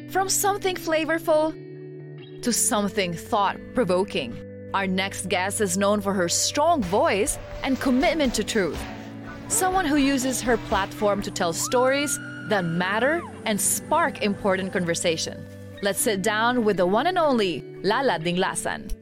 From something flavorful to something thought-provoking, our next guest is known for her strong voice and commitment to truth. Someone who uses her platform to tell stories that matter and spark important conversation. Let's sit down with the one and only Lala Dinglasan.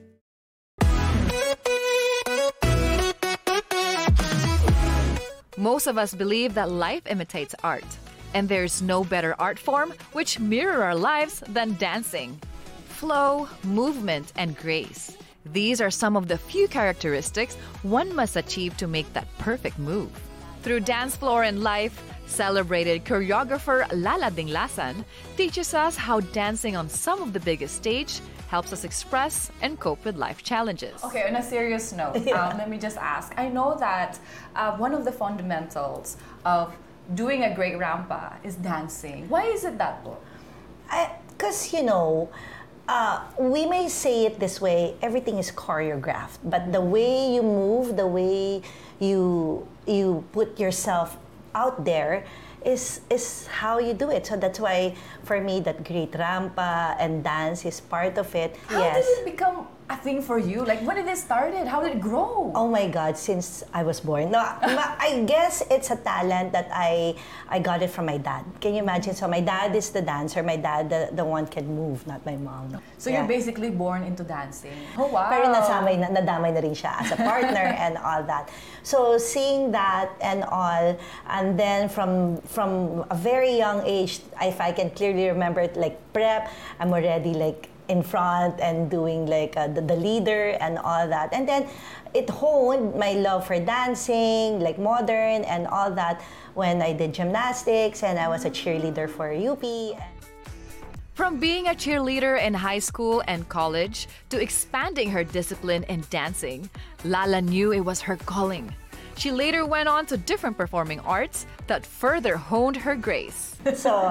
Most of us believe that life imitates art, and there's no better art form which mirror our lives than dancing. Flow, movement, and grace. These are some of the few characteristics one must achieve to make that perfect move. Through Dance Floor and Life, celebrated choreographer Lala Dinglasan teaches us how dancing on some of the biggest stage helps us express and cope with life challenges. Okay, on a serious note, let me just ask. I know that one of the fundamentals of doing a great rampa is dancing. Why is it that, po? Because, we may say it this way, everything is choreographed, but the way you move, the way you put yourself out there is how you do it. So that's why, for me, that great rampa and dance is part of it. How did it become a thing for you? Like, when did it started? How did it grow? Oh my God, since I was born. No, I guess it's a talent that I got it from my dad. Can you imagine? So my dad is the dancer. My dad, the one can move, not my mom. So you're basically born into dancing. Oh, wow. Pero nadamay na rin siya as a partner and all that. So seeing that and all, and then from a very young age, if I can clearly remember it, like prep, I'm already like in front and doing like the leader and all that. And then it honed my love for dancing, like modern and all that, when I did gymnastics and I was a cheerleader for UP. From being a cheerleader in high school and college to expanding her discipline in dancing, Lala knew it was her calling. She later went on to different performing arts that further honed her grace. So,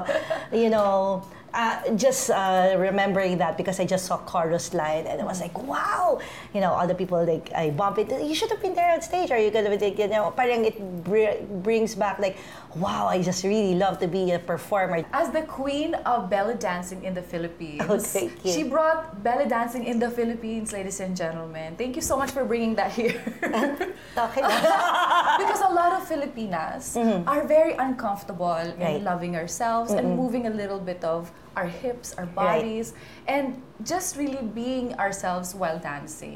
just remembering that, because I just saw Chorus Line and I was like, wow! All the people, like, I bump it. You should have been there on stage. Or you could have been, parang it brings back, like, wow, I just really love to be a performer. As the queen of belly dancing in the Philippines, oh, thank you. She brought belly dancing in the Philippines, ladies and gentlemen. Thank you so much for bringing that here. Okay. Because a lot of Filipinas are very uncomfortable in loving ourselves and moving a little bit of our hips, our bodies, and just really being ourselves while dancing.